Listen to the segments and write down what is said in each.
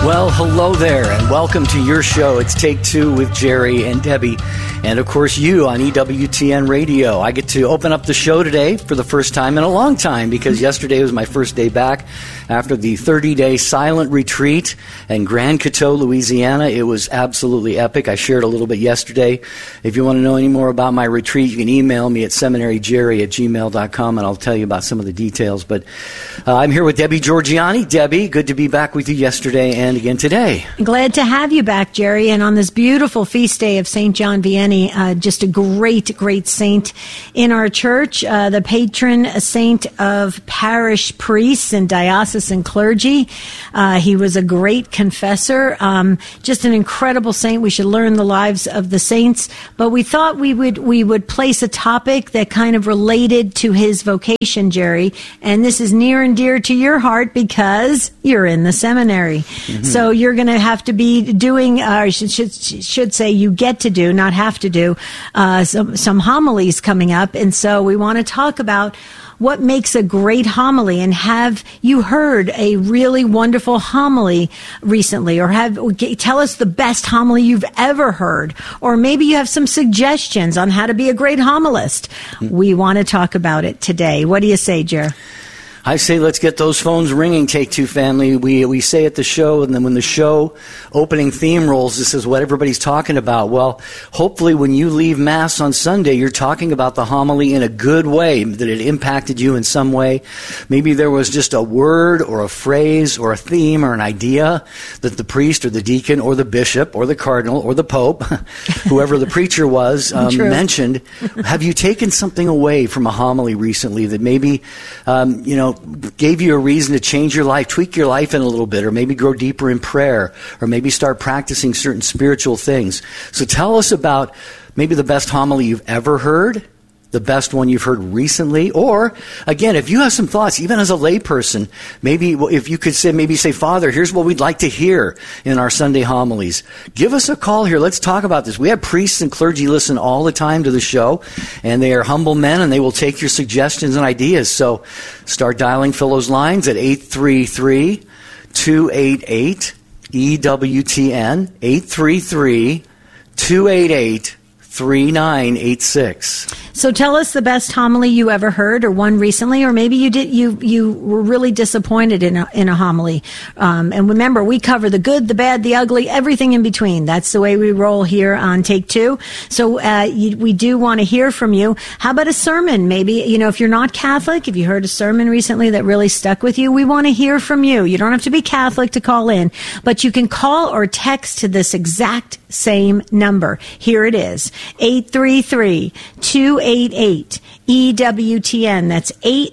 Well, hello there, and welcome to your show. It's Take Two with Jerry and Debbie, and of course you on EWTN Radio. I get to open up the show today for the first time in a long time, because yesterday was my first day back after the 30-day silent retreat in Grand Coteau, Louisiana. It was absolutely epic. I shared a little bit yesterday. If you want to know any more about my retreat, you can email me at seminaryjerry@gmail.com, and I'll tell you about some of the details. But I'm here with Debbie Georgianni. Debbie, good to be back with you yesterday and again today. Glad to have you back, Jerry. And on this beautiful feast day of St. John Vianney, just a great, great saint in our church, the patron saint of parish priests and diocesan clergy. He was a great confessor, just an incredible saint. We should learn the lives of the saints. But we thought we would place a topic that kind of related to his vocation, Jerry. And this is near and dear to your heart because you're in the seminary. Mm-hmm. So you're going to have to be doing, or should say you get to do, not have to do, some homilies coming up. And so we want to talk about what makes a great homily. And have you heard a really wonderful homily recently? Or tell us the best homily you've ever heard. Or maybe you have some suggestions on how to be a great homilist. We want to talk about it today. What do you say, Jer? I say let's get those phones ringing, Take Two family. We say at the show, and then when the show opening theme rolls, this is what everybody's talking about. Well, hopefully when you leave Mass on Sunday, you're talking about the homily in a good way, that it impacted you in some way. Maybe there was just a word or a phrase or a theme or an idea that the priest or the deacon or the bishop or the cardinal or the pope, whoever the preacher was, mentioned. Have you taken something away from a homily recently that maybe, gave you a reason to change your life, tweak your life in a little bit, or maybe grow deeper in prayer, or maybe start practicing certain spiritual things? So tell us about maybe the best homily you've ever heard, the best one you've heard recently, or, again, if you have some thoughts, even as a layperson, maybe if you could say, Father, here's what we'd like to hear in our Sunday homilies. Give us a call here. Let's talk about this. We have priests and clergy listen all the time to the show, and they are humble men, and they will take your suggestions and ideas. So start dialing Phil's lines at 833-288-EWTN, 833-288-3986. So tell us the best homily you ever heard, or one recently, or maybe you were really disappointed in a homily. And remember, we cover the good, the bad, the ugly, everything in between. That's the way we roll here on Take Two. So we do want to hear from you. How about a sermon? Maybe, if you're not Catholic, if you heard a sermon recently that really stuck with you, we want to hear from you. You don't have to be Catholic to call in, but you can call or text to this exact same number. Here it is, 833-288-EWTN. That's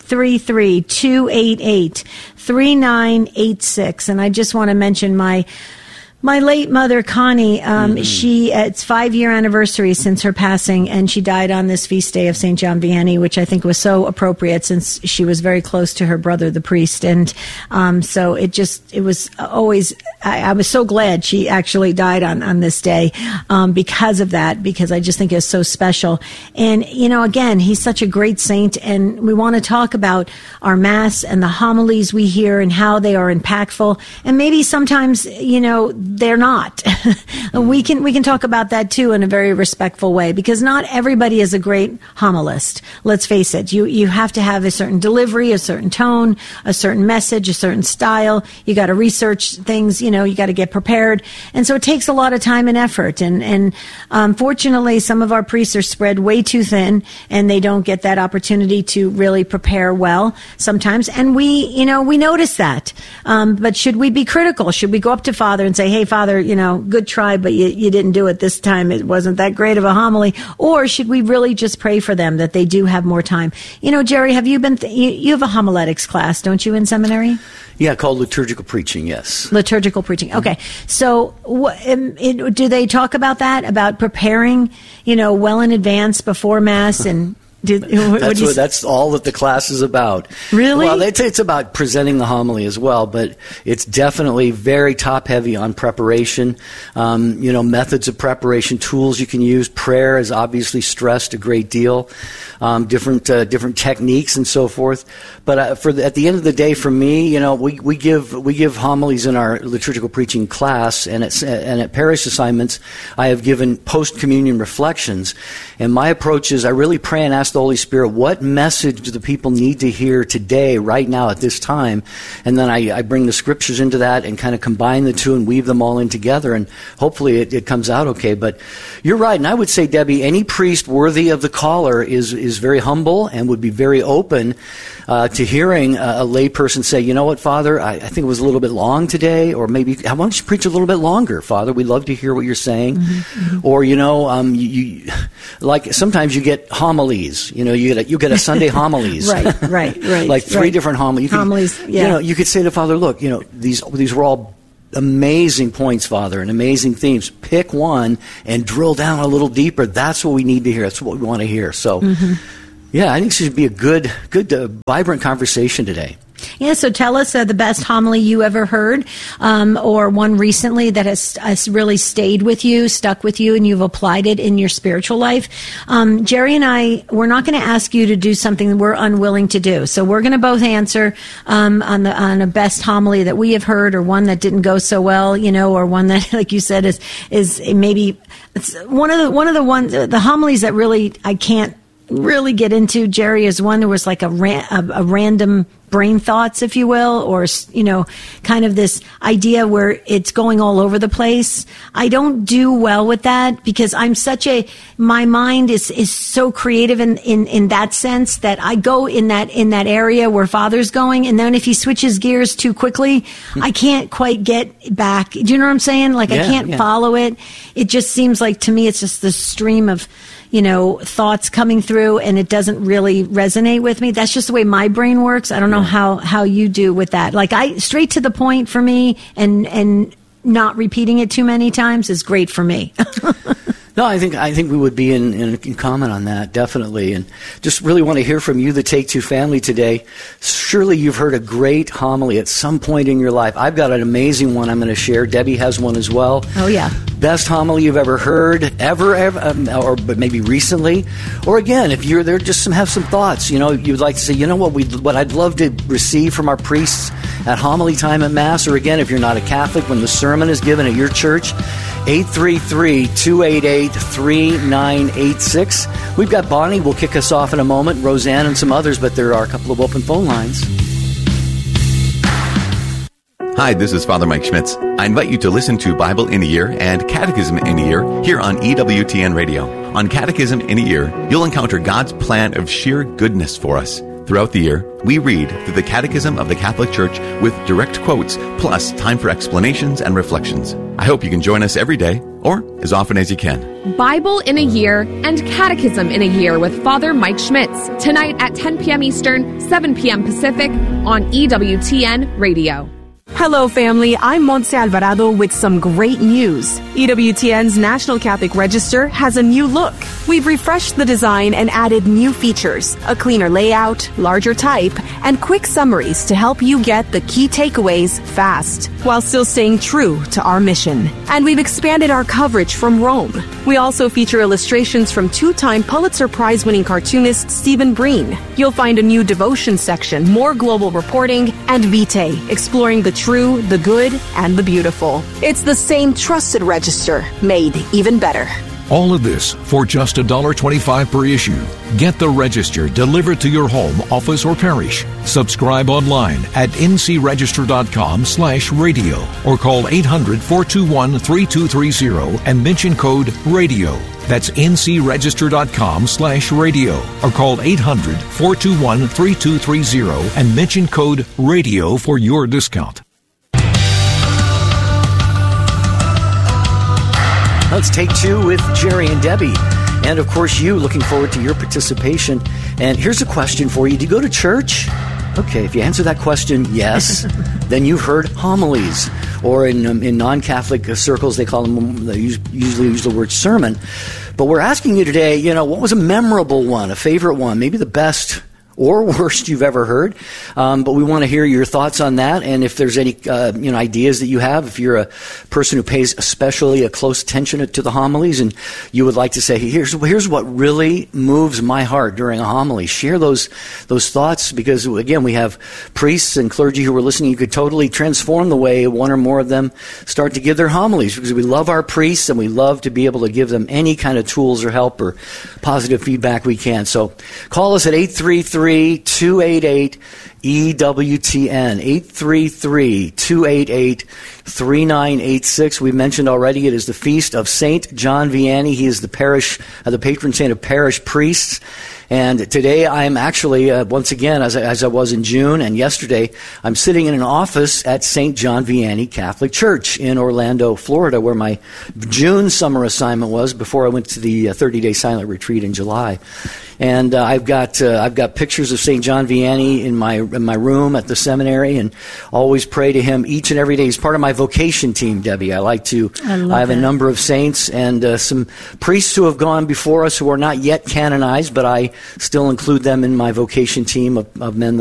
833-288-3986. And I just want to mention my late mother, Connie, it's 5-year anniversary since her passing, and she died on this feast day of St. John Vianney, which I think was so appropriate since she was very close to her brother, the priest. And so it was always, I was so glad she actually died on this day because of that, because I just think it's so special. And, again, he's such a great saint, and we want to talk about our Mass and the homilies we hear and how they are impactful. And maybe sometimes, they're not. We can talk about that too in a very respectful way, because not everybody is a great homilist. Let's face it. You have to have a certain delivery, a certain tone, a certain message, a certain style. You got to research things, you got to get prepared. And so it takes a lot of time and effort. And unfortunately, some of our priests are spread way too thin, and they don't get that opportunity to really prepare well sometimes. And we notice that. But should we be critical? Should we go up to Father and say, hey, Father, good try, but you didn't do it this time. It wasn't that great of a homily. Or should we really just pray for them that they do have more time? Jerry, have you been, you have a homiletics class, don't you, in seminary? Yeah, called liturgical preaching, yes. Liturgical preaching. Okay. So do they talk about that, about preparing, well in advance before Mass? And That's all that the class is about. Really? Well, it's about presenting the homily as well, but it's definitely very top-heavy on preparation, methods of preparation, tools you can use. Prayer is obviously stressed a great deal, different techniques and so forth. But at the end of the day, for me, we give homilies in our liturgical preaching class, and at parish assignments, I have given post-communion reflections. And my approach is I really pray and ask the Holy Spirit, what message do the people need to hear today, right now, at this time? And then I bring the scriptures into that and kind of combine the two and weave them all in together, and hopefully it comes out okay. But you're right, and I would say, Debbie, any priest worthy of the caller is very humble and would be very open to hearing a lay person say, you know what, Father, I think it was a little bit long today, or maybe, why don't you preach a little bit longer, Father? We'd love to hear what you're saying. Mm-hmm. Or, you like sometimes you get homilies, you get a Sunday homilies. Right. Like three different homilies. Homilies, yeah. You could say to Father, look, these were all amazing points, Father, and amazing themes. Pick one and drill down a little deeper. That's what we need to hear. That's what we want to hear. So, yeah, I think it should be a good, vibrant conversation today. Yeah, so tell us the best homily you ever heard, or one recently that has really stayed with you, stuck with you, and you've applied it in your spiritual life. Jerry and we're not going to ask you to do something we're unwilling to do. So we're going to both answer on a best homily that we have heard, or one that didn't go so well, or one that, like you said, is maybe it's one of the homilies that really I can't really get into, Jerry, is one that was like a random brain thoughts, if you will, or, kind of this idea where it's going all over the place. I don't do well with that because I'm my mind is so creative in that sense that I go in that area where Father's going. And then if he switches gears too quickly, I can't quite get back. Do you know what I'm saying? Like, I can't follow it. It just seems like to me, it's just the stream of, thoughts coming through, and it doesn't really resonate with me. That's just the way my brain works. I don't know how you do with that. Like, straight to the point for me, and not repeating it too many times is great for me. No, I think we would be in common on that, definitely. And just really want to hear from you, the Take Two family, today. Surely you've heard a great homily at some point in your life. I've got an amazing one I'm going to share. Debbie has one as well. Oh, yeah. Best homily you've ever heard, or but maybe recently. Or again, if you're there, just have some thoughts. You'd like to say, what I'd love to receive from our priests at homily time at Mass. Or again, if you're not a Catholic, when the sermon is given at your church, 833-288-3986. We've got Bonnie. We'll kick us off in a moment. Roseanne and some others, but there are a couple of open phone lines. Hi, this is Father Mike Schmitz. I invite you to listen to Bible in a Year and Catechism in a Year here on EWTN Radio. On Catechism in a Year, you'll encounter God's plan of sheer goodness for us. Throughout the year, we read through the Catechism of the Catholic Church with direct quotes, plus time for explanations and reflections. I hope you can join us every day, or as often as you can. Bible in a Year and Catechism in a Year with Father Mike Schmitz, tonight at 10 p.m. Eastern, 7 p.m. Pacific, on EWTN Radio. Hello, family. I'm Montse Alvarado with some great news. EWTN's National Catholic Register has a new look. We've refreshed the design and added new features, a cleaner layout, larger type, and quick summaries to help you get the key takeaways fast, while still staying true to our mission. And we've expanded our coverage from Rome. We also feature illustrations from two-time Pulitzer Prize-winning cartoonist Stephen Breen. You'll find a new devotion section, more global reporting, and Vitae, exploring the true, the good, and the beautiful. It's the same trusted register, made even better. All of this for just $1.25 per issue. Get the Register delivered to your home, office, or parish. Subscribe online at ncregister.com/radio or call 800-421-3230 and mention code RADIO. That's ncregister.com/radio or call 800-421-3230 and mention code RADIO for your discount. Let's Take Two with Jerry and Debbie. And, of course, you, looking forward to your participation. And here's a question for you. Do you go to church? Okay, if you answer that question, yes, then you've heard homilies. or in non-Catholic circles, they usually use the word sermon. But we're asking you today, what was a memorable one, a favorite one, maybe the best or worst you've ever heard. But we want to hear your thoughts on that. And if there's any, ideas that you have, if you're a person who pays especially a close attention to the homilies and you would like to say, here's what really moves my heart during a homily, share those thoughts, because again, we have priests and clergy who are listening. You could totally transform the way one or more of them start to give their homilies, because we love our priests and we love to be able to give them any kind of tools or help or positive feedback we can. So call us at 833-288-EWTN, 833-288-3986. We mentioned already it is the feast of Saint John Vianney. He is the patron saint of parish priests. And today I am actually, once again, as I was in June and yesterday, I'm sitting in an office at St. John Vianney Catholic Church in Orlando, Florida, where my June summer assignment was before I went to the 30-day silent retreat in July. And I've got pictures of St. John Vianney in my room at the seminary, and always pray to him each and every day. He's part of my vocation team, Debbie. I have a number of saints and some priests who have gone before us who are not yet canonized, but I still include them in my vocation team of men